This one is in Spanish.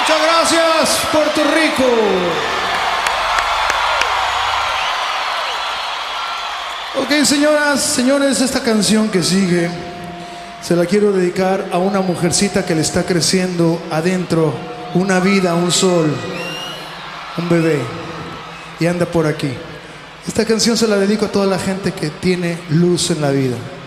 Muchas gracias, Puerto Rico. Ok, señoras, señores, esta canción que sigue se la quiero dedicar a una mujercita que le está creciendo adentro una vida, un sol, un bebé, y anda por aquí. Esta canción se la dedico a toda la gente que tiene luz en la vida.